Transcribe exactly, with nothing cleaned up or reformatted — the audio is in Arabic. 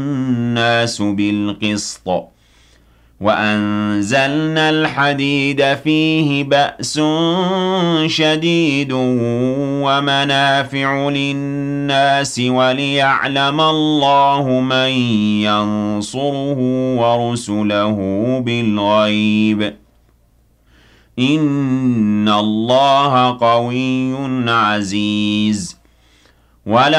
الناس بالقسط وأنزلنا الحديد فيه بأس شديد ومنافع للناس وليعلم الله من ينصره ورسله بالغيب إن الله قوي عزيز. ولا